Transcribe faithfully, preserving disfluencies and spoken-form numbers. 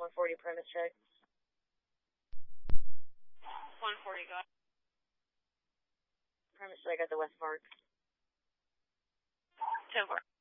one forty premise check. one forty, go ahead. Premise check at the West Park. ten four.